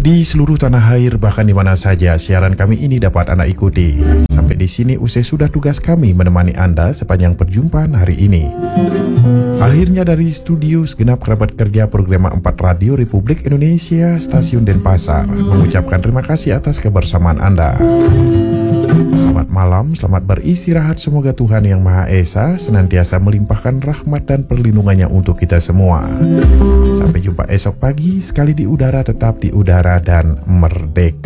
Di seluruh tanah air, bahkan di mana saja siaran kami ini dapat Anda ikuti. Sampai di sini usai sudah tugas kami menemani Anda sepanjang perjumpaan hari ini. Akhirnya dari studio segenap kerabat kerja program 4 Radio Republik Indonesia Stasiun Denpasar mengucapkan terima kasih atas kebersamaan Anda. Selamat malam, selamat beristirahat. Semoga Tuhan Yang Maha Esa senantiasa melimpahkan rahmat dan perlindungannya untuk kita semua. Sampai jumpa esok pagi, sekali di udara tetap di udara dan merdeka.